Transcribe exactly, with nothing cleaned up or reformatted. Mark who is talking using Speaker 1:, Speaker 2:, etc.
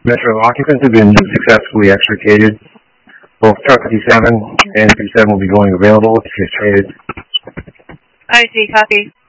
Speaker 1: Metro, occupants have been successfully extricated. Both truck fifty-seven and fifty-seven will be going available if you're traded.
Speaker 2: I see, copy.